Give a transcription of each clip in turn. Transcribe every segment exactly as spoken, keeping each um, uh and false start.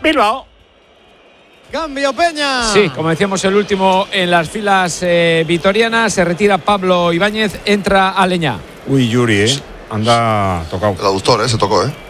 Bilbao. Cambio Peña. Sí, como decíamos, el último en las filas eh, vitorianas. Se retira Pablo Ibáñez, entra Aleñá. Uy, Yuri, ¿eh? Anda tocado. El aductor, ¿eh? Se tocó, ¿eh?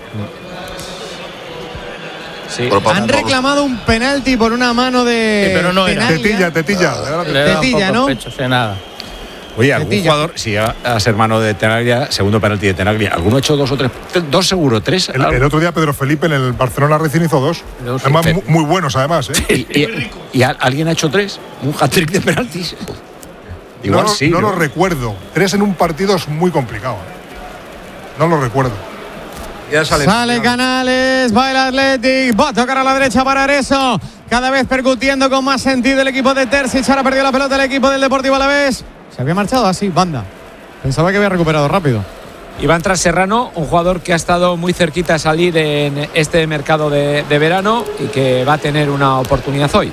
Sí. Han reclamado un penalti por una mano de. Sí, pero no era. Tetilla. Tetilla, tetilla. Tetilla, ¿no? Pecho, sé nada. Oye, algún Tetilla. jugador, si a, a ser hermano de Tenaglia, segundo penalti de Tenaglia, ¿alguno ha hecho dos o tres? Dos seguro, tres. El, el otro día Pedro Felipe en el Barcelona recién hizo dos. Dos, Además, sí. muy, muy buenos, además, ¿eh? ¿Y, y, y a- alguien ha hecho tres? ¿Un hat-trick de penaltis? Igual no, sí. No, ¿no? lo recuerdo. Tres en un partido es muy complicado. ¿eh? No lo recuerdo. Ya sale, sale Canales, va el Athletic, va a tocar a la derecha para Areso. Cada vez percutiendo con más sentido el equipo de Terzic. Ahora perdió la pelota el equipo del Deportivo Alavés. Se había marchado así, banda. Pensaba que había recuperado rápido. Y va a entrar Serrano, un jugador que ha estado muy cerquita a salir en este mercado de, de verano y que va a tener una oportunidad hoy.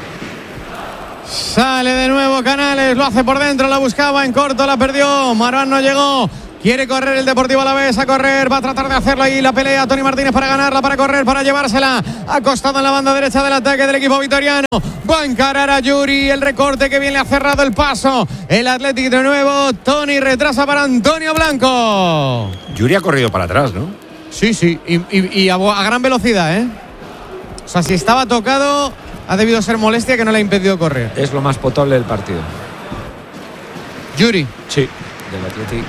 Sale de nuevo Canales, lo hace por dentro, la buscaba en corto, la perdió. Marwan no llegó. Quiere correr el Deportivo Alavés, a correr, va a tratar de hacerlo ahí la pelea Toni Martínez para ganarla, para correr, para llevársela. Acostado en la banda derecha del ataque del equipo vitoriano. Va a encarar a Yuri, el recorte que bien le ha cerrado el paso. El Athletic de nuevo, Toni retrasa para Antonio Blanco. Yuri ha corrido para atrás, ¿no? Sí, sí, y, y, y a, a gran velocidad, ¿eh? O sea, si estaba tocado, ha debido ser molestia que no le ha impedido correr. Es lo más potable del partido. Yuri. Sí, del Athletic.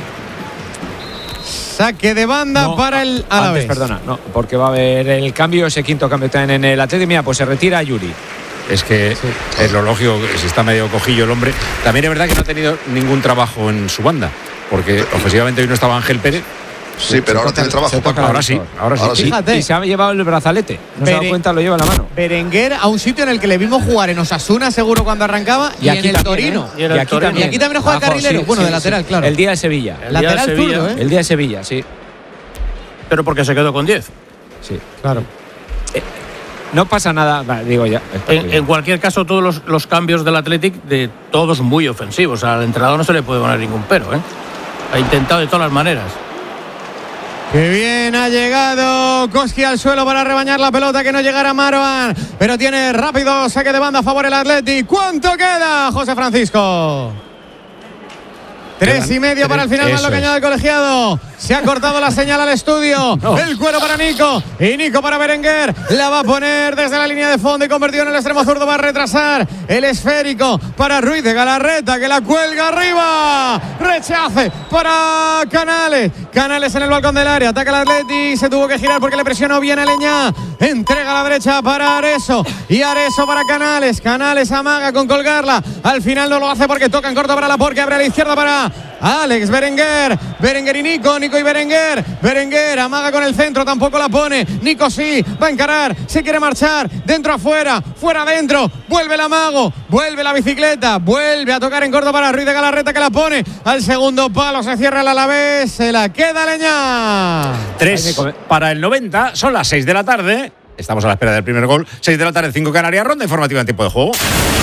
Saque de banda No, para el Alavés. Antes, perdona, no, porque va a haber el cambio, ese quinto cambio también en el Athletic. Mira, pues se retira Yuri. Es que sí. Es lo lógico, si está medio cojillo el hombre. También es verdad que no ha tenido ningún trabajo en su banda, porque ofensivamente hoy no estaba Ángel Pérez. Sí, pero ahora tiene trabajo. Ahora sí, ahora sí. Ahora sí. Fíjate. Y se ha llevado el brazalete. No se ha dado cuenta, lo lleva en la mano. Berenguer a un sitio en el que le vimos jugar en Osasuna seguro cuando arrancaba y, Y en aquí el también, Torino. ¿eh? Y en el Y aquí Torino. también. Y aquí también juega Abajo, carrilero. sí, bueno, sí, de lateral, sí. claro. El día de Sevilla. El día de Lateral Sevilla. zurdo, ¿eh? El día de Sevilla, sí. Pero porque se quedó con diez. Sí. Claro. No pasa nada, va, digo ya. En, en cualquier caso, todos los, los cambios del Athletic, de todos muy ofensivos. Al entrenador no se le puede poner ningún pero, ¿eh? Ha intentado de todas las maneras. Qué bien ha llegado Koski al suelo para rebañar la pelota, que no llegara Marwan, pero tiene rápido saque de banda a favor el Athletic. ¿Cuánto queda, José Francisco? Tres y medio para el final, más lo que añade el colegiado. Se ha cortado la señal al estudio. No. El cuero para Nico. Y Nico para Berenguer. La va a poner desde la línea de fondo y convertido en el extremo zurdo. Va a retrasar el esférico para Ruiz de Galarreta, que la cuelga arriba. Rechace para Canales. Canales en el balcón del área. Ataca el Atleti. Se tuvo que girar porque le presionó bien a Leñá. Entrega a la derecha para Areso. Y Areso para Canales. Canales amaga con colgarla. Al final no lo hace porque toca en corto para Laporte, que abre a la izquierda para Alex Berenguer. Berenguer y Nico. Nico y Berenguer. Berenguer amaga con el centro. Tampoco la pone. Nico sí. Va a encarar. Se quiere marchar. Dentro afuera. Fuera adentro. Vuelve el amago. Vuelve la bicicleta. Vuelve a tocar en corto para Ruiz de Galarreta, que la pone al segundo palo. Se cierra el Alavés. Se la queda Leñá. Tres para el noventa. Son las seis de la tarde. Estamos a la espera del primer gol. seis de la tarde, cinco Canarias. Ronda informativa en tiempo de juego.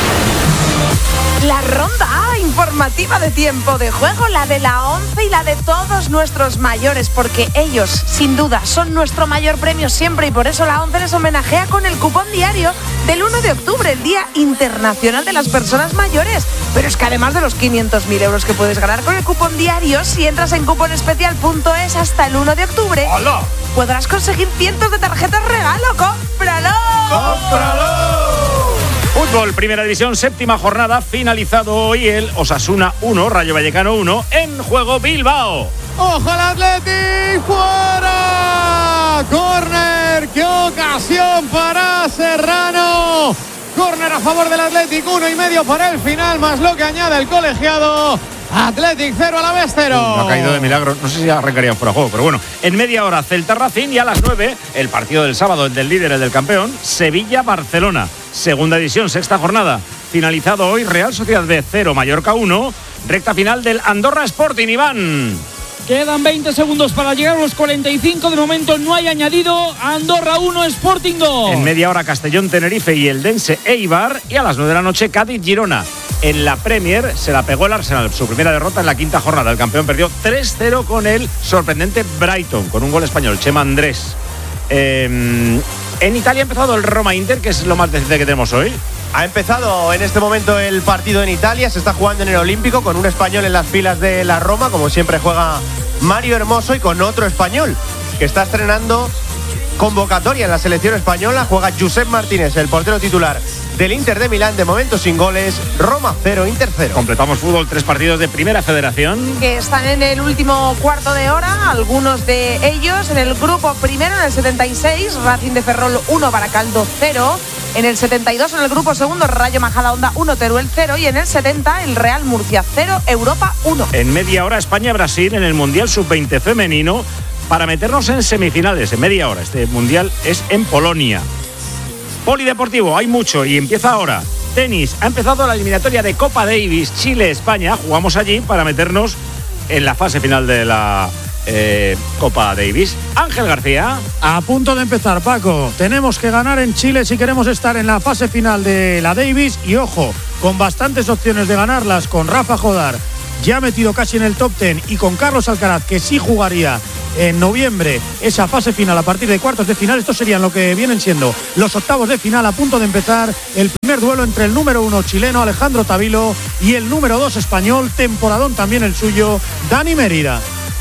La ronda A informativa de tiempo de juego, la de la once y la de todos nuestros mayores, porque ellos, sin duda, son nuestro mayor premio siempre, y por eso la once les homenajea con el cupón diario del uno de octubre, el Día Internacional de las Personas Mayores. Pero es que además de los quinientos mil euros que puedes ganar con el cupón diario, si entras en cuponespecial punto es hasta el uno de octubre, ¡hola!, podrás conseguir cientos de tarjetas regalo. ¡Cómpralo! ¡Cómpralo! Fútbol, Primera División, séptima jornada, finalizado hoy el Osasuna uno, Rayo Vallecano uno, en juego Bilbao. ¡Ojo al Athletic! ¡Fuera! ¡Córner! ¡Qué ocasión para Serrano! Córner a favor del Athletic, uno y medio para el final, más lo que añade el colegiado. Athletic cero, Alavés cero. No ha caído de milagro, no sé si arrancarían fuera de juego, pero bueno, en media hora Celta Racing, y a las nueve el partido del sábado, el del líder, el del campeón, Sevilla-Barcelona. Segunda división, sexta jornada, finalizado hoy Real Sociedad B cero, Mallorca uno, recta final del Andorra Sporting, Iván. Quedan veinte segundos para llegar a los cuarenta y cinco. De momento no hay añadido. Andorra uno, Sporting dos. En media hora Castellón-Tenerife y Eldense Eibar. Y a las nueve de la noche Cádiz-Girona. En la Premier se la pegó el Arsenal. Su primera derrota en la quinta jornada. El campeón perdió tres cero con el sorprendente Brighton, con un gol español, Chema Andrés. Eh, En Italia ha empezado el Roma-Inter, que es lo más decente que tenemos hoy. Ha empezado en este momento el partido en Italia, se está jugando en el Olímpico con un español en las filas de la Roma, como siempre juega Mario Hermoso, y con otro español que está estrenando convocatoria en la selección española, juega Josep Martínez, el portero titular del Inter de Milán, de momento sin goles. Roma cero, Inter cero. Completamos fútbol, tres partidos de Primera Federación que están en el último cuarto de hora, algunos de ellos en el grupo primero en el setenta y seis, Racing de Ferrol uno, Baracaldo cero. En el setenta y dos, en el grupo segundo, Rayo Majadahonda uno, Teruel cero. Y en el setenta, el Real Murcia cero, Europa uno. En media hora, España-Brasil en el Mundial sub veinte femenino, para meternos en semifinales. En media hora, este Mundial es en Polonia. Polideportivo, hay mucho y empieza ahora. Tenis, ha empezado la eliminatoria de Copa Davis, Chile-España. Jugamos allí para meternos en la fase final de la eh, Copa Davis. Ángel García. A punto de empezar, Paco. Tenemos que ganar en Chile si queremos estar en la fase final de la Davis. Y ojo, con bastantes opciones de ganarlas, con Rafa Jodar ya metido casi en el top ten, y con Carlos Alcaraz, que sí jugaría en noviembre esa fase final a partir de cuartos de final. Estos serían lo que vienen siendo los octavos de final, a punto de empezar el primer duelo entre el número uno chileno Alejandro Tavilo y el número dos español, temporadón también el suyo, Dani Mérida.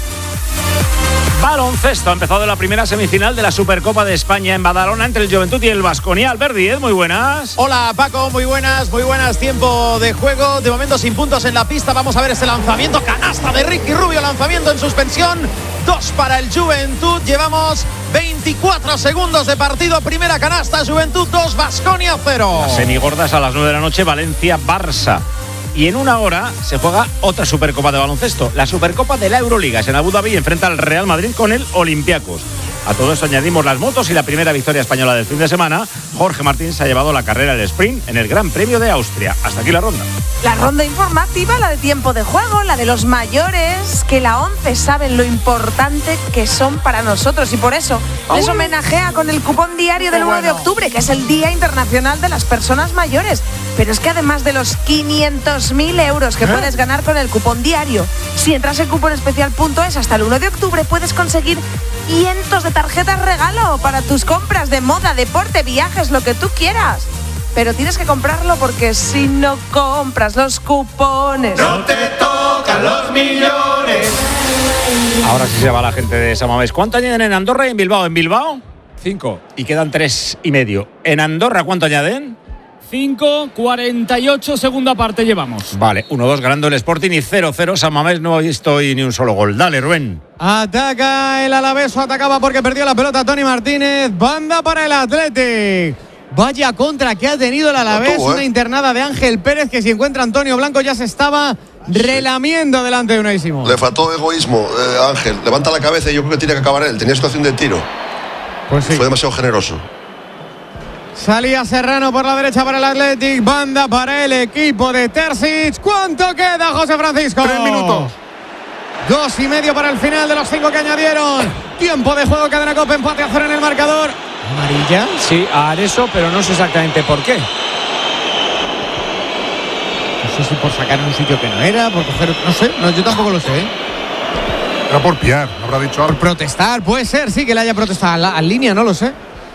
Baloncesto, ha empezado la primera semifinal de la Supercopa de España en Badalona entre el Juventud y el Baskonia. Albert Díez, muy buenas. Hola Paco, muy buenas, muy buenas. Tiempo de juego, de momento sin puntos en la pista. Vamos a ver ese lanzamiento, canasta de Ricky Rubio, lanzamiento en suspensión. Dos para el Juventud, llevamos veinticuatro segundos de partido. Primera canasta, Juventud dos, Baskonia cero. Las semigordas a las nueve de la noche, Valencia-Barça. Y en una hora se juega otra Supercopa de baloncesto, la Supercopa de la Euroliga. Es en Abu Dhabi, enfrenta al Real Madrid con el Olympiacos. A todo esto añadimos las motos y la primera victoria española del fin de semana. Jorge Martín se ha llevado la carrera del sprint en el Gran Premio de Austria. Hasta aquí la ronda. La ronda informativa, la de tiempo de juego, la de los mayores, que la ONCE saben lo importante que son para nosotros, y por eso les homenajea con el cupón diario del uno de octubre, que es el Día Internacional de las Personas Mayores. Pero es que además de los quinientos mil euros que ¿Eh? puedes ganar con el cupón diario, si entras en cupón especial punto es hasta el uno de octubre, puedes conseguir cientos de tarjetas regalo para tus compras de moda, deporte, viajes, lo que tú quieras. Pero tienes que comprarlo, porque si no compras los cupones, no te tocan los millones. Ahora sí se va la gente de Samamés. ¿Cuánto añaden en Andorra y en Bilbao? En Bilbao, cinco. Y quedan tres y medio. En Andorra, ¿cuánto añaden? cinco, cuarenta y ocho, segunda parte llevamos. Vale, uno dos ganando el Sporting y cero cero. San Mamés no ha visto hoy ni un solo gol. Dale, Rubén. Ataca el Alavés, o atacaba porque perdió la pelota Tony Martínez. Banda para el Athletic. Vaya contra que ha tenido el Alavés. Tuvo, ¿eh? Una internada de Ángel Pérez, que si encuentra Antonio Blanco ya se estaba relamiendo delante de Unai Simón. Le faltó egoísmo, eh, Ángel. Levanta la cabeza y yo creo que tiene que acabar él. Tenía situación de tiro. Pues sí. Fue demasiado generoso. Salía Serrano por la derecha para el Athletic. Banda para el equipo de Terzic. ¿Cuánto queda, José Francisco? Tres minutos. Dos y medio para el final de los cinco que añadieron. Tiempo de juego, cadena Copa, empate a cero en el marcador. ¿Amarilla? Sí, a Areso, pero no sé exactamente por qué. No sé si por sacar en un sitio que no era, por coger... No sé, no, yo tampoco lo sé. Era por pillar, habrá dicho algo. Por protestar, puede ser, sí, que le haya protestado. La, a línea, no lo sé.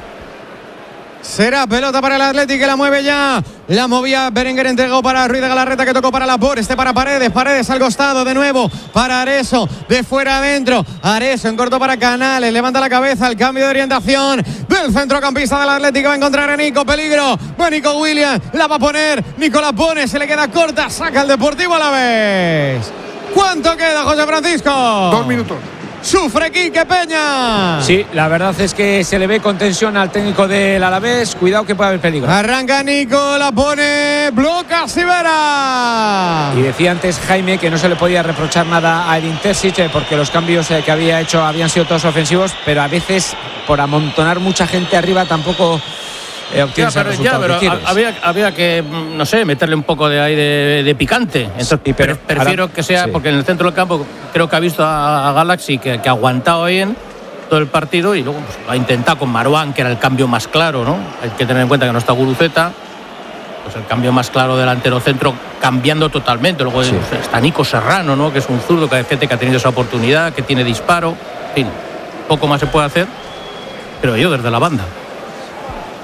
Será pelota para el Athletic, que la mueve ya. La movía Berenguer, entregó para Ruiz de Galarreta, que tocó para Laporte. Este para Paredes. Paredes al costado de nuevo para Areso. De fuera adentro. Areso en corto para Canales. Levanta la cabeza. El cambio de orientación del centrocampista del Athletic. Va a encontrar a Nico. Peligro. Va Nico Williams. La va a poner. Nico la pone. Se le queda corta. Saca el Deportivo a la vez. ¿Cuánto queda, José Francisco? Dos minutos. Sufre Quique Peña. Sí, la verdad es que se le ve con tensión al técnico del Alavés. Cuidado que puede haber peligro. Arranca Nico, la pone, bloca Sivera. Y decía antes Jaime que no se le podía reprochar nada a Edin Terzic, porque los cambios que había hecho habían sido todos ofensivos, pero a veces por amontonar mucha gente arriba tampoco eh, obtienes ya, el pero, resultado ya, que pero había, había que, no sé, meterle un poco de ahí de, de picante. Entonces, sí, pero prefiero ahora, que sea, sí. Porque en el centro del campo creo que ha visto a, a Galaxy que, que ha aguantado bien todo el partido, y luego pues, ha intentado con Marouane, que era el cambio más claro, ¿no? Hay que tener en cuenta que no está Guruceta, pues el cambio más claro delantero centro, cambiando totalmente. Luego sí. pues, está Nico Serrano, ¿no? Que es un zurdo que, que ha tenido esa oportunidad, que tiene disparo. En fin, poco más se puede hacer, pero yo desde la banda.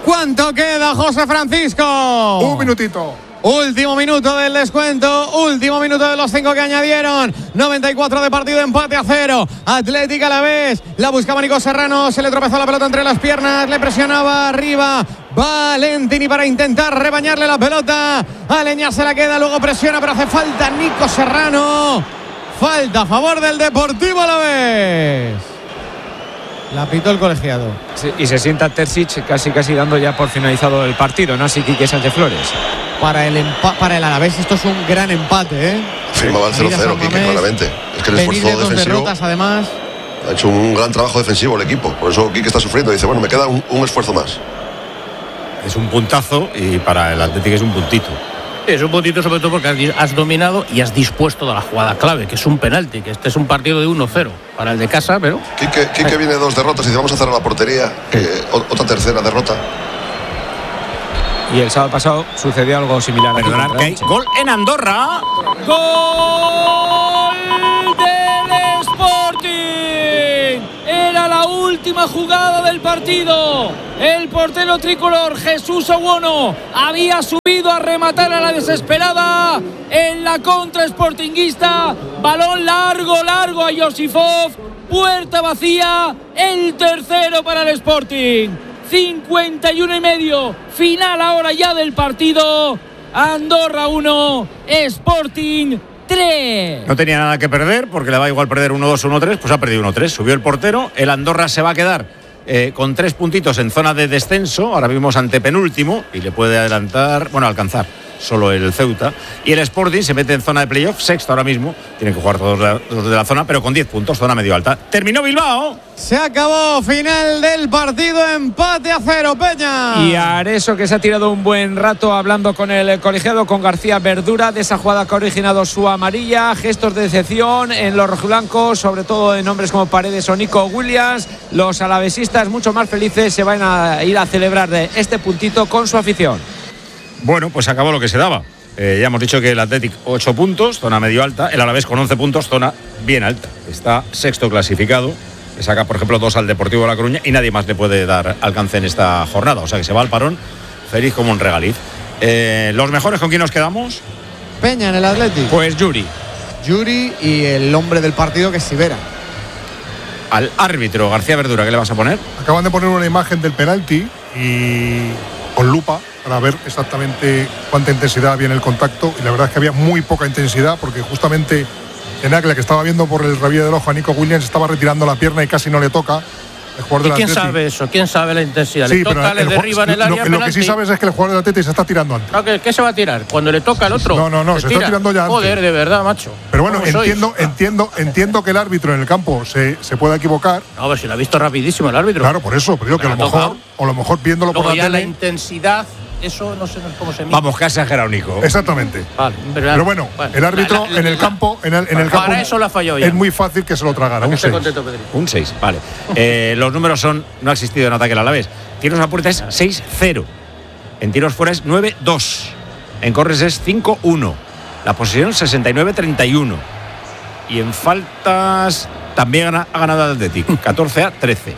¿Cuánto queda, José Francisco? Un minutito. Último minuto del descuento, último minuto de los cinco que añadieron. noventa y cuatro de partido, empate a cero. Atlético Alavés, la buscaba Nico Serrano, se le tropezó la pelota entre las piernas, le presionaba arriba Valentini para intentar rebañarle la pelota. Aleñá se la queda, luego presiona, pero hace falta Nico Serrano. Falta a favor del Deportivo Alavés. La pitó el colegiado. Sí, y se sienta Terzic casi casi dando ya por finalizado el partido, ¿no? Así que Quique Sánchez Flores. Para el, empa- para el Alavés esto es un gran empate, ¿eh? Firmaba el cero cero, Quique, claramente. Es que el Venir de esfuerzo dos defensivo derrotas, además. ha hecho un gran trabajo defensivo el equipo. Por eso Quique está sufriendo. Dice, bueno, me queda un, un esfuerzo más. Es un puntazo y para el Atlético es un puntito. Es un puntito sobre todo porque has dominado y has dispuesto de la jugada clave, que es un penalti, que este es un partido de uno cero para el de casa, pero... Quique, Quique viene de dos derrotas y dice, vamos a cerrar la portería. Que, otra tercera derrota. Y el sábado pasado sucedió algo similar. Perdonad, que hay gol en Andorra. ¡Gol del Sporting! Era la última jugada del partido. El portero tricolor Jesús Owono había subido a rematar a la desesperada en la contra sportinguista. Balón largo, largo a Josifov. Puerta vacía. El tercero para el Sporting. cincuenta y uno y medio, final ahora ya del partido. Andorra uno, Sporting tres. No tenía nada que perder porque le va igual perder uno dos, uno tres, pues ha perdido uno tres. Subió el portero, el Andorra se va a quedar eh, con tres puntitos en zona de descenso, ahora mismo antepenúltimo y le puede adelantar, bueno, alcanzar solo el Ceuta. Y el Sporting se mete en zona de playoff, sexto ahora mismo, tienen que jugar todos los de la zona, pero con diez puntos, zona medio alta. Terminó Bilbao. Se acabó, final del partido, empate a cero, Peña. Y Areso, que se ha tirado un buen rato hablando con el colegiado, con García Verdura, de esa jugada que ha originado su amarilla, gestos de decepción en los rojiblancos, sobre todo en nombres como Paredes o Nico Williams. Los alavesistas mucho más felices se van a ir a celebrar de este puntito con su afición. Bueno, pues acabó lo que se daba. Eh, ya hemos dicho que el Athletic ocho puntos, zona medio alta. El Alavés con once puntos, zona bien alta. Está sexto clasificado. Le saca, por ejemplo, dos al Deportivo de La Coruña y nadie más le puede dar alcance en esta jornada. O sea que se va al parón feliz como un regaliz. Eh, ¿Los mejores con quién nos quedamos? Peña en el Athletic. Pues Yuri. Yuri y el hombre del partido que es Sivera. Al árbitro García Verdura, ¿qué le vas a poner? Acaban de poner una imagen del penalti y con lupa para ver exactamente cuánta intensidad había en el contacto, y la verdad es que había muy poca intensidad porque justamente Enacla, que estaba viendo por el rabillo del ojo a Nico Williams, estaba retirando la pierna y casi no le toca. El jugador ¿Y del quién Atleti sabe eso? ¿Quién sabe la intensidad? Sí, ¿Le toca, le el, derriba en el lo, área? Lo que sí sabes es que el jugador del Atleti se está tirando antes. No, ¿qué, ¿Qué se va a tirar? ¿Cuando le toca al otro? No, no, no, se, se está tirando ya antes. Joder, de verdad, macho. Pero bueno, entiendo, entiendo, entiendo que el árbitro en el campo se, se pueda equivocar. No, a ver si lo ha visto rapidísimo el árbitro. Claro, por eso, pero digo que a lo mejor, o a lo mejor viéndolo Luego por la ya tele. la intensidad, eso no sé cómo se mide. Vamos, que ha exagerado Nico. Exactamente. Vale, pero, pero bueno, bueno, el árbitro la, la, en el campo, en el, en el campo para eso la falló ya. Es muy fácil que se lo tragara. Un seis. Contento, un seis, vale. eh, los números son, no ha existido en ataque al Alavés. Tiros a puerta es seis cero. En tiros fuera es nueve dos. En corres es cinco uno. La posesión sesenta y nueve treinta y uno. Y en faltas también ha ganado el Atlético, catorce a trece.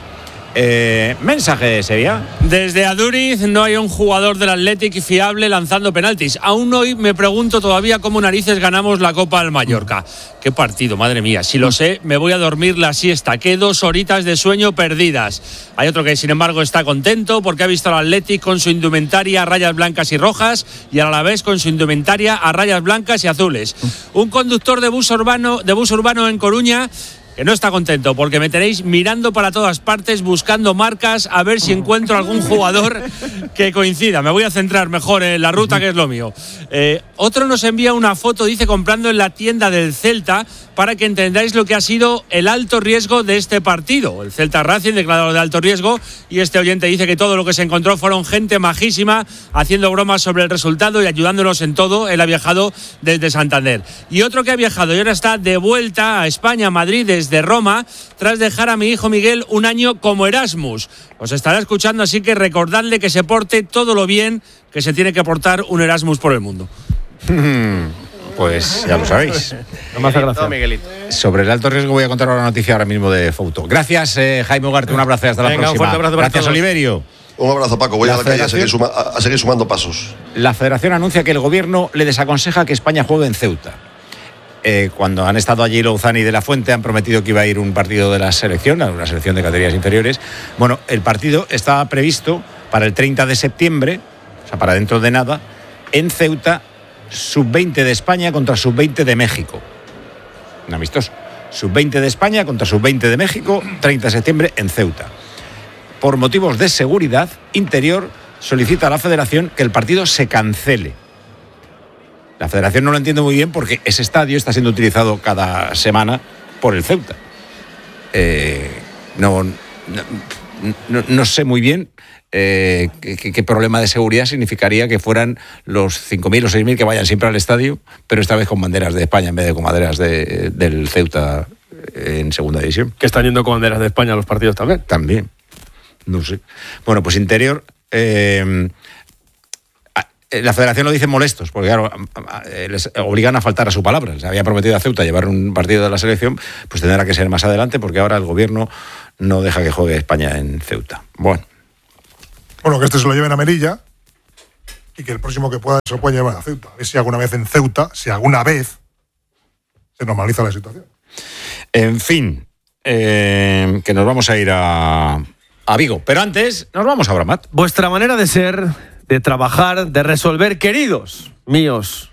Eh, mensaje de Sevilla. Desde Aduriz no hay un jugador del Athletic fiable lanzando penaltis. Aún hoy me pregunto todavía cómo narices ganamos la Copa del Mallorca. Qué partido, madre mía. Si lo sé, me voy a dormir la siesta. Qué dos horitas de sueño perdidas. Hay otro que sin embargo está contento porque ha visto al Athletic con su indumentaria a rayas blancas y rojas y al Alavés con su indumentaria a rayas blancas y azules. Un conductor de bus urbano, de bus urbano en Coruña que no está contento porque me tenéis mirando para todas partes buscando marcas a ver si encuentro algún jugador que coincida. Me voy a centrar mejor en la ruta, que es lo mío. Eh, otro nos envía una foto, dice, comprando en la tienda del Celta, para que entendáis lo que ha sido el alto riesgo de este partido. El Celta Racing declarado de alto riesgo, y este oyente dice que todo lo que se encontró fueron gente majísima haciendo bromas sobre el resultado y ayudándonos en todo. Él ha viajado desde Santander. Y otro que ha viajado y ahora está de vuelta a España, a Madrid, desde Roma, tras dejar a mi hijo Miguel un año como Erasmus. Os estará escuchando, así que recordadle que se porte todo lo bien que se tiene que portar un Erasmus por el mundo. Pues ya lo sabéis. No me hace gracia. Sobre el alto riesgo voy a contar una noticia ahora mismo de Fouto. Gracias, eh, Jaime Ugarte, un abrazo y hasta la Venga, próxima. Un fuerte abrazo para Gracias, todos. Oliverio. Un abrazo, Paco. Voy La a la calle a seguir, federación- suma- a seguir sumando pasos. La Federación anuncia que el gobierno le desaconseja que España juegue en Ceuta. Eh, cuando han estado allí Louzani y De la Fuente han prometido que iba a ir un partido de la selección, una selección de categorías inferiores. Bueno, el partido estaba previsto para el treinta de septiembre, o sea, para dentro de nada, en Ceuta, sub veinte de España contra sub veinte de México. Un amistoso. sub veinte de España contra sub veinte de México, treinta de septiembre en Ceuta. Por motivos de seguridad, Interior solicita a la Federación que el partido se cancele. La Federación no lo entiende muy bien porque ese estadio está siendo utilizado cada semana por el Ceuta. Eh, no, no, no, no sé muy bien eh, qué, qué problema de seguridad significaría que fueran los cinco mil o seis mil que vayan siempre al estadio, pero esta vez con banderas de España en vez de con banderas de, del Ceuta en segunda división. Que están yendo con banderas de España a los partidos también. También. No sé. Bueno, pues Interior... Eh, la Federación lo dice molestos, porque claro, les obligan a faltar a su palabra. Se había prometido a Ceuta llevar un partido de la selección, pues tendrá que ser más adelante, porque ahora el gobierno no deja que juegue España en Ceuta. Bueno. Bueno, que este se lo lleven a Melilla y que el próximo que pueda se lo pueda llevar a Ceuta. A ver si alguna vez en Ceuta, si alguna vez se normaliza la situación. En fin, eh, que nos vamos a ir a, a Vigo. Pero antes, nos vamos a Abramat. Vuestra manera de ser, de trabajar, de resolver, queridos míos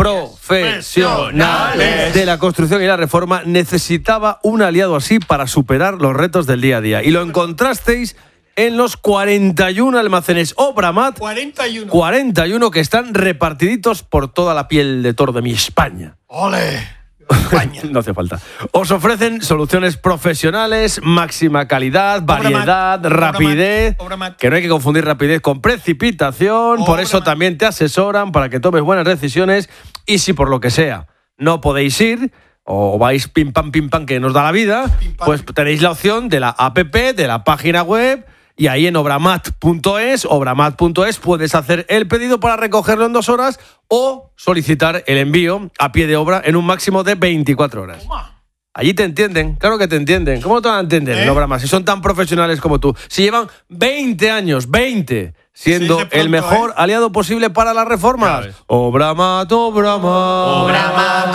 profesionales de la construcción y la reforma, necesitaba un aliado así para superar los retos del día a día. Y lo encontrasteis en los cuarenta y uno almacenes Obramat. cuarenta y uno. cuarenta y uno que están repartiditos por toda la piel de toro de mi España. ¡Ole! No hace falta. Os ofrecen soluciones profesionales, máxima calidad, variedad, Obramat, rapidez. Obramat. Que no hay que confundir rapidez con precipitación. Por eso también te asesoran para que tomes buenas decisiones. Y si por lo que sea no podéis ir, o vais pim pam pim pam que nos da la vida, pues tenéis la opción de la app, de la página web. Y ahí en obramat punto es, obramat punto es, puedes hacer el pedido para recogerlo en dos horas o solicitar el envío a pie de obra en un máximo de veinticuatro horas. Allí te entienden, claro que te entienden. ¿Cómo no te van a entender ¿Eh? en Obramat? Si son tan profesionales como tú. Si llevan veinte años, veinte, siendo Se dice pronto, el mejor ¿eh? aliado posible para las reformas. Obramat, Obramat. Obramat,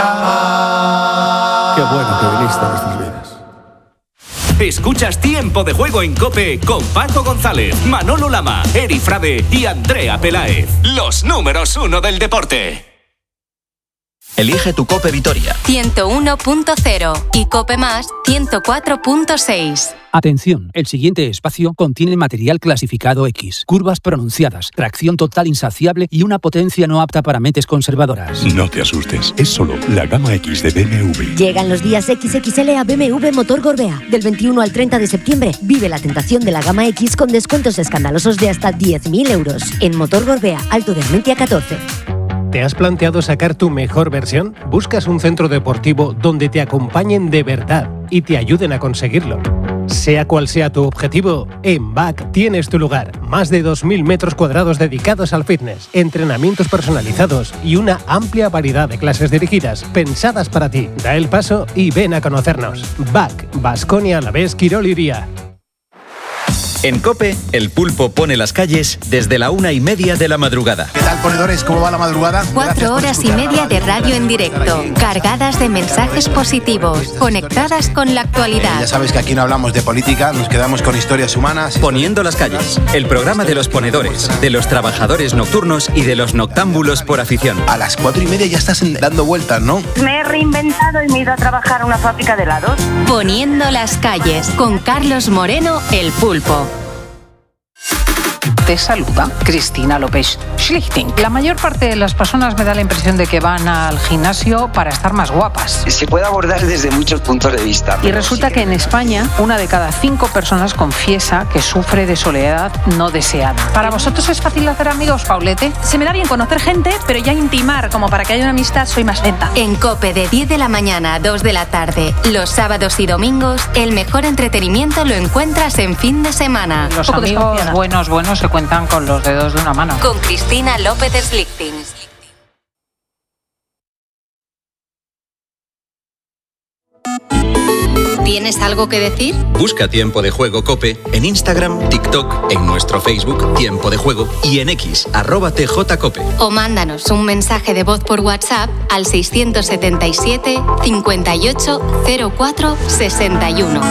Obramat. Qué bueno que viniste a nuestras vidas. Escuchas Tiempo de Juego en COPE con Paco González, Manolo Lama, Eri Frade y Andrea Peláez. Los números uno del deporte. Elige tu COPE Vitoria. ciento uno punto cero y COPE Más ciento cuatro punto seis. Atención, el siguiente espacio contiene material clasificado X, curvas pronunciadas, tracción total insaciable y una potencia no apta para mentes conservadoras. No te asustes, es solo la gama X de B M W. Llegan los días equis equis ele a B M W Motor Gorbea. Del veintiuno al treinta de septiembre, vive la tentación de la gama X con descuentos escandalosos de hasta diez mil euros. En Motor Gorbea, Alto de Armentia catorce. ¿Te has planteado sacar tu mejor versión? ¿Buscas un centro deportivo donde te acompañen de verdad y te ayuden a conseguirlo? Sea cual sea tu objetivo, en B A C tienes tu lugar. Más de dos mil metros cuadrados dedicados al fitness, entrenamientos personalizados y una amplia variedad de clases dirigidas, pensadas para ti. Da el paso y ven a conocernos. B A C, Baskonia Alavés Quirol Iría. En COPE, el pulpo pone las calles desde la una y media de la madrugada. ¿Qué tal, ponedores? ¿Cómo va la madrugada? Cuatro horas y media de radio en directo, cargadas de mensajes positivos, conectadas con la actualidad. Ya sabes que aquí no hablamos de política, nos quedamos con historias humanas. Poniendo las calles, el programa de los ponedores, de los trabajadores nocturnos y de los noctámbulos por afición. A las cuatro y media ya estás dando vueltas, ¿no? Me he reinventado y me he ido a trabajar a una fábrica de helados. Poniendo las calles, con Carlos Moreno, el pulpo. Te saluda Cristina López Schlichting. La mayor parte de las personas me da la impresión de que van al gimnasio para estar más guapas. Se puede abordar desde muchos puntos de vista. Y resulta que en España, una de cada cinco personas confiesa que sufre de soledad no deseada. ¿Para vosotros es fácil hacer amigos, Paulete? Se me da bien conocer gente, pero ya intimar, como para que haya una amistad, soy más lenta. En COPE de diez de la mañana a dos de la tarde, los sábados y domingos, el mejor entretenimiento lo encuentras en fin de semana. Los amigos buenos, buenos se cuentan con los dedos de una mano. Con Cristina López Schlichting. ¿Tienes algo que decir? Busca Tiempo de Juego COPE en Instagram, TikTok, en nuestro Facebook Tiempo de Juego y en X, arroba tjcope. O mándanos un mensaje de voz por WhatsApp al seiscientos setenta y siete, cincuenta y ocho, cero cuatro, sesenta y uno.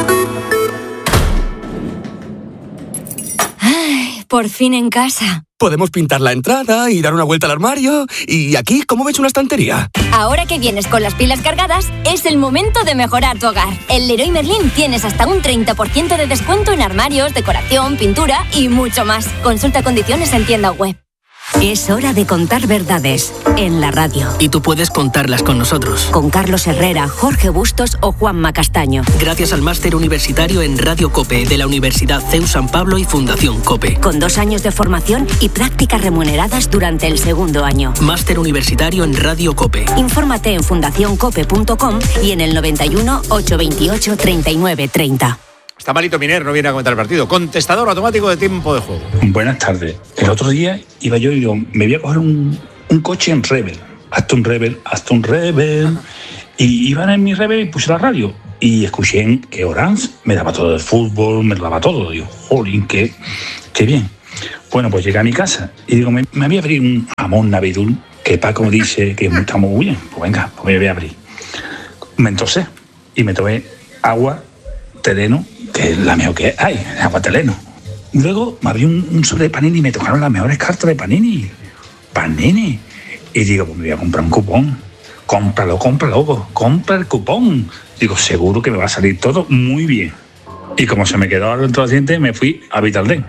Ay, por fin en casa. Podemos pintar la entrada y dar una vuelta al armario. Y aquí, ¿cómo ves una estantería? Ahora que vienes con las pilas cargadas, es el momento de mejorar tu hogar. En Leroy Merlin tienes hasta un treinta por ciento de descuento en armarios, decoración, pintura y mucho más. Consulta condiciones en tienda web. Es hora de contar verdades en la radio. Y tú puedes contarlas con nosotros. Con Carlos Herrera, Jorge Bustos o Juanma Castaño. Gracias al máster universitario en Radio COPE de la Universidad C E U San Pablo y Fundación COPE. Con dos años de formación y prácticas remuneradas durante el segundo año. Máster universitario en Radio COPE. Infórmate en fundación cope punto com y en el noventa y uno, ochocientos veintiocho, treinta y nueve treinta. Está malito Miner, no viene a comentar el partido. Contestador automático de Tiempo de Juego. Buenas tardes. El otro día iba yo y digo, me voy a coger un, un coche en Rebel. Hasta un Rebel, hasta un Rebel. Y iban en mi Rebel y puse la radio. Y escuché que Orange me daba todo el fútbol, me lo daba todo. Digo, jolín, qué, qué bien. Bueno, pues llegué a mi casa y digo, me, me voy a abrir un jamón navidul, que Paco dice que está muy bien. Pues venga, pues me voy a abrir. Me entosé y me tomé agua, tereno, que es la mejor que hay, agua teleno. Luego me abrí un, un sobre de Panini y me tocaron las mejores cartas de Panini. Panini. Y digo, pues me voy a comprar un cupón. Cómpralo, cómpralo, compra el cupón. Digo, seguro que me va a salir todo muy bien. Y como se me quedó dentro del diente, me fui a Vitaldent.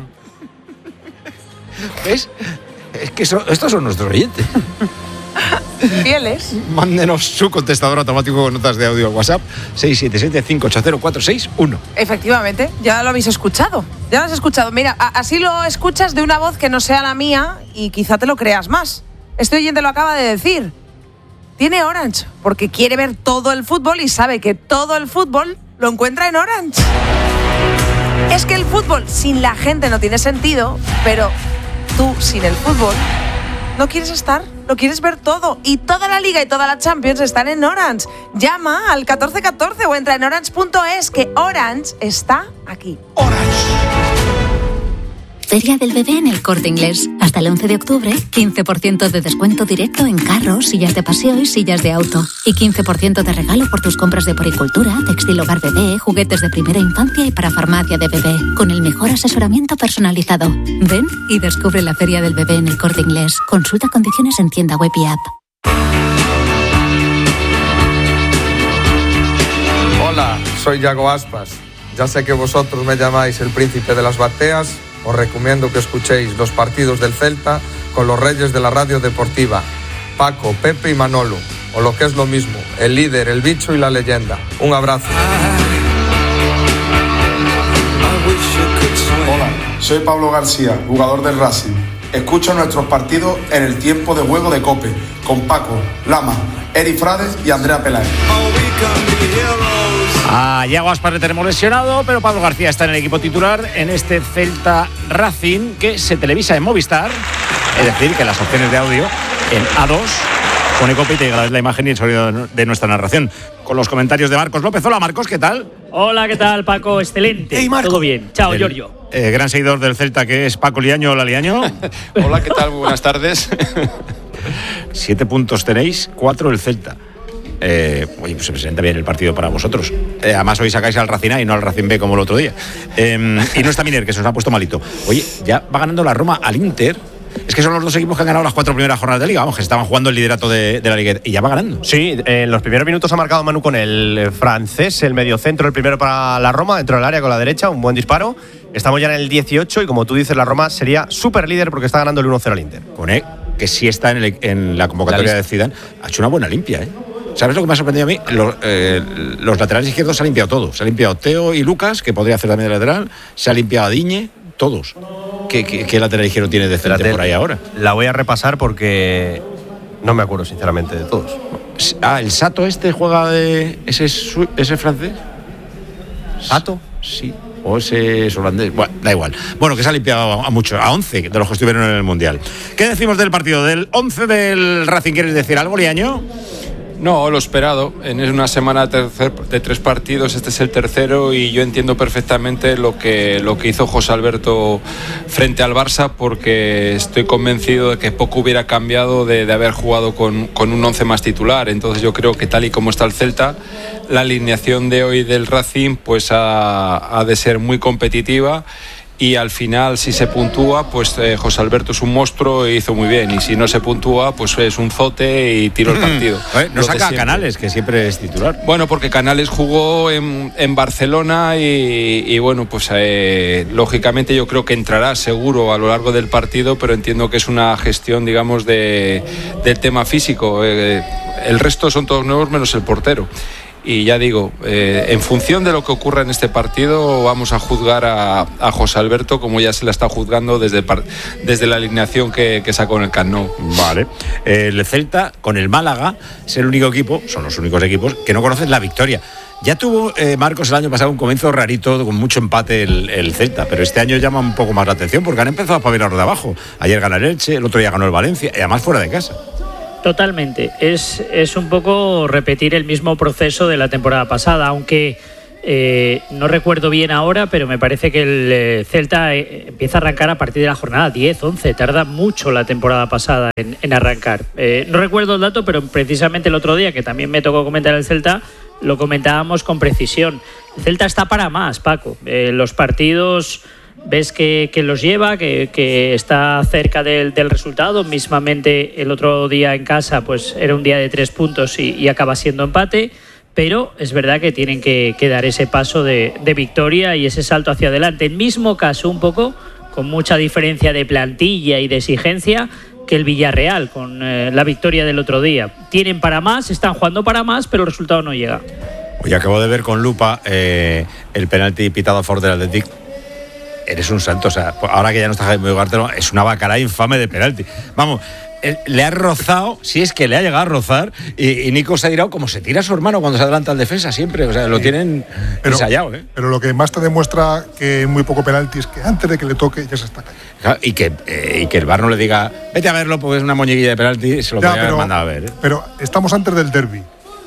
¿Ves? Es que eso, estos son nuestros oyentes. Fieles. Mándenos su contestador automático con notas de audio al WhatsApp seis siete siete, cinco ocho cero, cuatro seis uno. Efectivamente, ya lo habéis escuchado. Ya lo has escuchado. Mira, a- así lo escuchas de una voz que no sea la mía y quizá te lo creas más. Este oyente lo acaba de decir. Tiene Orange porque quiere ver todo el fútbol y sabe que todo el fútbol lo encuentra en Orange. Es que el fútbol sin la gente no tiene sentido, pero tú sin el fútbol no quieres estar, lo quieres ver todo. Y toda la Liga y toda la Champions están en Orange. Llama al catorce catorce o entra en orange punto es, que Orange está aquí. Feria del Bebé en El Corte Inglés. Hasta el once de octubre, quince por ciento de descuento directo en carros, sillas de paseo y sillas de auto. Y quince por ciento de regalo por tus compras de poricultura, textil hogar bebé, juguetes de primera infancia y para farmacia de bebé. Con el mejor asesoramiento personalizado. Ven y descubre la Feria del Bebé en El Corte Inglés. Consulta condiciones en tienda web y app. Hola, soy Yago Aspas. Ya sé que vosotros me llamáis el príncipe de las bateas. Os recomiendo que escuchéis los partidos del Celta con los reyes de la radio deportiva, Paco, Pepe y Manolo, o lo que es lo mismo, el líder, el bicho y la leyenda. Un abrazo. Hola, soy Pablo García, jugador del Racing. Escucho nuestros partidos en el Tiempo de Juego de COPE, con Paco, Lama, Eri Frades y Andrea Peláez. A Yago Aspas le tenemos lesionado, pero Pablo García está en el equipo titular en este Celta Racing que se televisa en Movistar. Es decir, que las opciones de audio en A dos pone COPE y te llega la imagen y el sonido de nuestra narración. Con los comentarios de Marcos López. Hola, Marcos, ¿qué tal? Hola, ¿qué tal, Paco? Excelente. Hey, Marco. Todo bien. Chao, El, Giorgio. Eh, gran seguidor del Celta que es Paco Liaño. Hola, Liaño. Hola, ¿qué tal? Muy buenas tardes. Siete puntos tenéis, cuatro el Celta. Eh, oye, pues se presenta bien el partido para vosotros. Eh, además, hoy sacáis al Racing A y no al Racing B como el otro día. Eh, y no está Miner, que se os ha puesto malito. Oye, ya va ganando la Roma al Inter. Es que son los dos equipos que han ganado las cuatro primeras jornadas de Liga. Vamos, que estaban jugando el liderato de, de la Liga y ya va ganando. Sí, en los primeros minutos ha marcado Manu con el francés, el mediocentro, el primero para la Roma, dentro del área con la derecha, un buen disparo. Estamos ya en el dieciocho y como tú dices, la Roma sería súper líder porque está ganando el uno cero al Inter. Pone que sí está en, el, en la convocatoria la de Zidane. Ha hecho una buena limpia, ¿eh? ¿Sabes lo que me ha sorprendido a mí? Los, eh, los laterales izquierdos se han limpiado todos. Se ha limpiado Teo y Lucas, que podría hacer también de lateral. Se ha limpiado Diñe, todos. ¿Qué, qué, qué lateral izquierdo tiene de frente por ahí ahora? La voy a repasar porque no me acuerdo sinceramente de todos. Ah, el Sato este juega de... ¿Ese es ese francés? ¿Sato? Sí. O ese es holandés. Bueno, da igual. Bueno, que se ha limpiado a muchos, a once de los que estuvieron en el Mundial. ¿Qué decimos del partido? Del once del Racing, ¿quieres decir algo, Liaño? No, lo esperado. En una semana tercer, de tres partidos, este es el tercero y yo entiendo perfectamente lo que, lo que hizo José Alberto frente al Barça, porque estoy convencido de que poco hubiera cambiado de, de haber jugado con, con un once más titular. Entonces yo creo que tal y como está el Celta, la alineación de hoy del Racing pues ha, ha de ser muy competitiva. Y al final, si se puntúa, pues eh, José Alberto es un monstruo e hizo muy bien. Y si no se puntúa, pues es un zote y tiró el partido. Oye, no saca a Canales, que siempre es titular. Bueno, porque Canales jugó en, en Barcelona y, y bueno, pues eh, lógicamente yo creo que entrará seguro a lo largo del partido, pero entiendo que es una gestión, digamos, de, del tema físico. Eh, el resto son todos nuevos menos el portero. Y ya digo, eh, en función de lo que ocurra en este partido, vamos a juzgar a, a José Alberto como ya se la está juzgando desde, par, desde la alineación que, que sacó en el Camp Nou. Vale. El Celta con el Málaga es el único equipo, son los únicos equipos que no conocen la victoria. Ya tuvo eh, Marcos el año pasado un comienzo rarito, con mucho empate el, el Celta, pero este año llama un poco más la atención porque han empezado a pavilar de abajo. Ayer ganó el Elche, el otro día ganó el Valencia, y además fuera de casa. Totalmente, es, es un poco repetir el mismo proceso de la temporada pasada, aunque eh, no recuerdo bien ahora, pero me parece que el eh, Celta eh, empieza a arrancar a partir de la jornada diez, once, tarda mucho la temporada pasada en, en arrancar. Eh, no recuerdo el dato, pero precisamente el otro día, que también me tocó comentar el Celta, lo comentábamos con precisión. El Celta está para más, Paco. Eh, los partidos... ves que, que los lleva, que, que está cerca del, del resultado. Mismamente el otro día en casa pues era un día de tres puntos y, y acaba siendo empate, pero es verdad que tienen que, que dar ese paso de, de victoria y ese salto hacia adelante. En mismo caso, un poco con mucha diferencia de plantilla y de exigencia que el Villarreal con eh, la victoria del otro día. Tienen para más, están jugando para más, pero el resultado no llega. Hoy acabo de ver con lupa eh, el penalti pitado a favor del Athletic. Eres un santo, o sea, ahora que ya no está Jaime Ugarte, es una bacala infame de penalti. Vamos, le ha rozado, si es que le ha llegado a rozar, y, y Nico se ha tirado como se tira a su hermano cuando se adelanta al defensa siempre, o sea, lo tienen pero, ensayado, ¿eh? Pero lo que más te demuestra que es muy poco penalti es que antes de que le toque ya se está cayendo. Claro, y, que, eh, y que el V A R no le diga, vete a verlo porque es una moñeguilla de penalti, se lo podría haber mandado a ver, ¿eh? Pero estamos antes del derbi.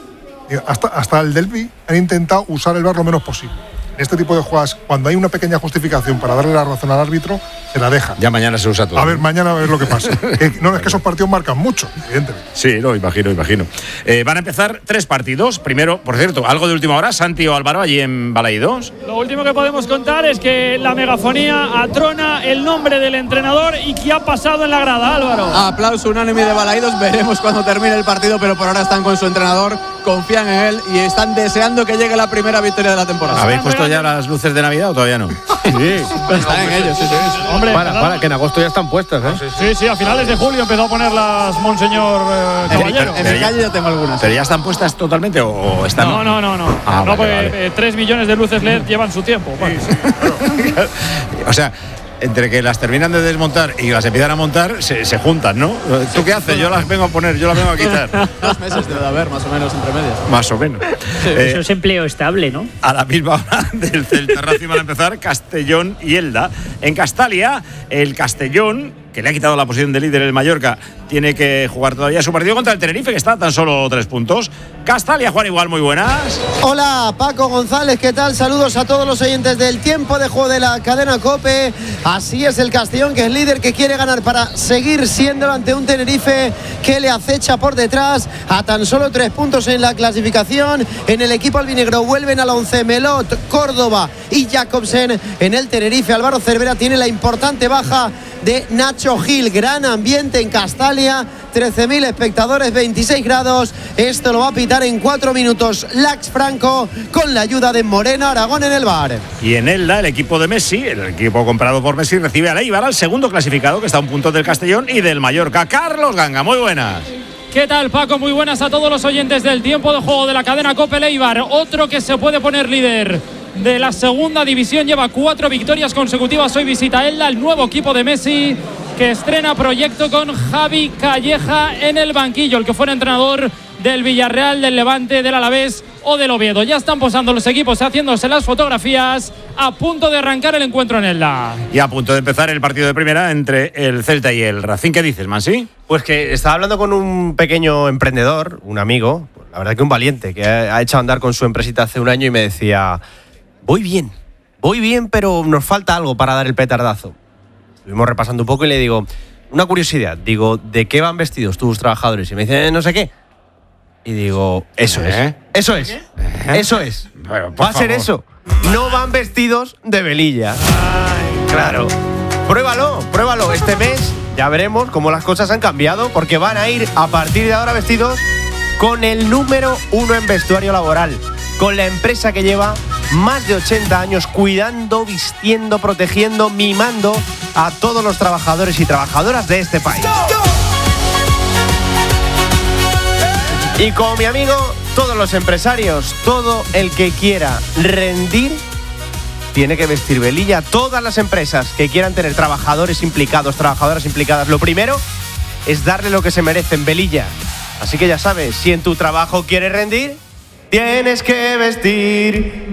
Hasta, hasta el derbi han intentado usar el V A R lo menos posible. En este tipo de jugadas, cuando hay una pequeña justificación para darle la razón al árbitro, se la deja. Ya mañana se usa todo. A ver, mañana a ver lo que pasa. que, no, es que esos partidos marcan mucho, evidentemente. Sí, lo imagino, imagino. Eh, van a empezar tres partidos. Primero, por cierto, algo de última hora, Santi o Álvaro allí en Balaídos. Lo último que podemos contar es que la megafonía atrona el nombre del entrenador y qué ha pasado en la grada, Álvaro. Aplauso unánime de Balaídos, veremos cuando termine el partido, pero por ahora están con su entrenador, confían en él y están deseando que llegue la primera victoria de la temporada. ¿Habéis puesto ya las luces de Navidad o todavía no? Sí, están en ellos, sí, sí. Hombre, para, para, que en agosto ya están puestas, ¿eh? Sí, sí, sí, a finales de julio empezó a ponerlas Monseñor eh, Caballero. En mi calle ya tengo algunas. ¿Pero ya están puestas totalmente o, o están...? No, no, no, no. Ah, no, vale, porque vale. Eh, tres millones de luces L E D llevan su tiempo. Bueno. Sí, sí, claro. O sea, entre que las terminan de desmontar y las empiezan a montar, se, se juntan, ¿no? ¿Tú qué haces? Yo las vengo a poner, yo las vengo a quitar. Dos meses debe de haber, más o menos, entre medias. Más o menos. Sí, eh, eso es empleo estable, ¿no? A la misma hora del Celta Racing van a empezar Castellón y Elda. En Castalia, el Castellón, que le ha quitado la posición de líder el Mallorca, tiene que jugar todavía su partido contra el Tenerife, que está a tan solo tres puntos. Castalia, Juan Igual, muy buenas. Hola, Paco González, ¿qué tal? Saludos a todos los oyentes del tiempo de juego de la cadena COPE. Así es el Castellón, que es líder, que quiere ganar para seguir siendo ante un Tenerife que le acecha por detrás a tan solo tres puntos en la clasificación. En el equipo albinegro vuelven a la once Melot, Córdoba y Jacobsen. En el Tenerife, Álvaro Cervera tiene la importante baja de Nacho Gil. Gran ambiente en Castalia, trece mil espectadores, veintiséis grados. Esto lo va a pitar en cuatro minutos Lax Franco con la ayuda de Moreno Aragón en el V A R. Y en Elda, el equipo de Messi, el equipo comprado por Messi, recibe al Eibar, al segundo clasificado, que está a un punto del Castellón y del Mallorca. Carlos Ganga, muy buenas. ¿Qué tal, Paco? Muy buenas a todos los oyentes del tiempo de juego de la cadena COPE. Eibar, otro que se puede poner líder de la segunda división, lleva cuatro victorias consecutivas. Hoy visita Elda, el nuevo equipo de Messi, que estrena proyecto con Javi Calleja en el banquillo, el que fuera entrenador del Villarreal, del Levante, del Alavés o del Oviedo. Ya están posando los equipos, haciéndose las fotografías, a punto de arrancar el encuentro en Elda. Y a punto de empezar el partido de primera entre el Celta y el Racing. ¿Qué dices, Mansi? Pues que estaba hablando con un pequeño emprendedor, un amigo. la verdad que un valiente, que ha hecho a andar con su empresita hace un año y me decía, voy bien, voy bien, pero nos falta algo para dar el petardazo. Estuvimos repasando un poco y le digo, una curiosidad, digo, ¿de qué van vestidos tus trabajadores? Y me dice, no sé qué. Y digo, eso ¿Eh? es, eso es, ¿Eh? eso es. Bueno, Va a ser favor. eso. No van vestidos de velilla. Ay, claro. Pruébalo, pruébalo. Este mes ya veremos cómo las cosas han cambiado, porque van a ir a partir de ahora vestidos con el número uno en vestuario laboral, con la empresa que lleva más de ochenta años cuidando, vistiendo, protegiendo, mimando a todos los trabajadores y trabajadoras de este país. Y como mi amigo, todos los empresarios, todo el que quiera rendir, tiene que vestir velilla. Todas las empresas que quieran tener trabajadores implicados, trabajadoras implicadas, lo primero es darle lo que se merecen, velilla. Así que ya sabes, si en tu trabajo quieres rendir, tienes que vestir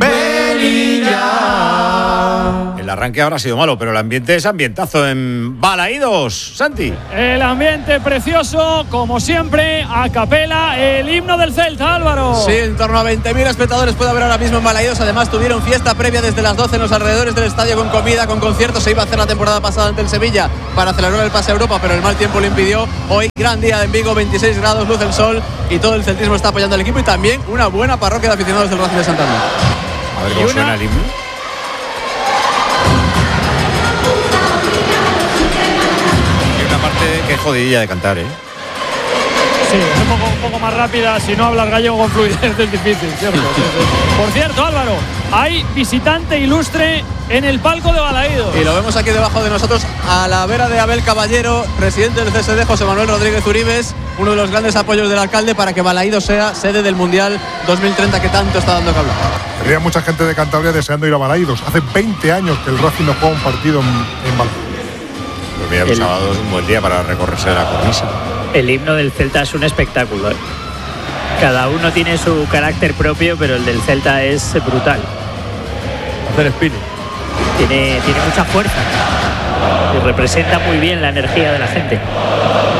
velilla. El arranque ahora ha sido malo, pero el ambiente es ambientazo en Balaídos. Santi. El ambiente precioso, como siempre, a capela, el himno del Celta, Álvaro. Sí, en torno a veinte mil espectadores puede haber ahora mismo en Balaídos. Además tuvieron fiesta previa desde las doce en los alrededores del estadio, con comida, con conciertos. Se iba a hacer la temporada pasada ante el Sevilla para celebrar el pase a Europa, pero el mal tiempo lo impidió. Hoy gran día en Vigo, veintiséis grados, luz el sol y todo el celtismo está apoyando al equipo, y también una buena parroquia de aficionados del Racing de Santander. A ver cómo una... suena el himno. Qué jodidilla de cantar, ¿eh? Sí, es un poco, un poco más rápida. Si no hablas gallego con fluidez es difícil, ¿cierto? Por cierto, Álvaro, hay visitante ilustre en el palco de Balaídos. Y lo vemos aquí debajo de nosotros, a la vera de Abel Caballero, presidente del C S D, José Manuel Rodríguez Uribes, uno de los grandes apoyos del alcalde para que Balaídos sea sede del Mundial dos mil treinta que tanto está dando que hablar. Habría mucha gente de Cantabria deseando ir a Balaídos. Hace veinte años que el Racing no juega un partido en, en Balaídos. Pues mira, el sábado es un buen día para recorrerse la cornisa. El himno del Celta es un espectáculo, ¿eh? Cada uno tiene su carácter propio, pero el del Celta es brutal. Hacer spinning. Tiene, tiene mucha fuerza y representa muy bien la energía de la gente.